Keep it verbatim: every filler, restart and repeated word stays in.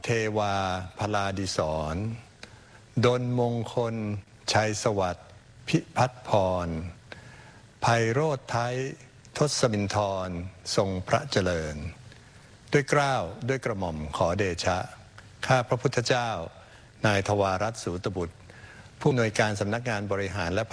เทวาพลาดิศรดลมงคลชัยสวัสดิ์พิพัฒน์พรไพโรธไทยทศมินทรทรงพระเจริญด้วยเกล้าด้วยกระหม่อมขอเดชะข้าพระพุทธเจ้านายทวารัตน์สูตบุตรผู้อำนวยการสำนักงานบริหารและ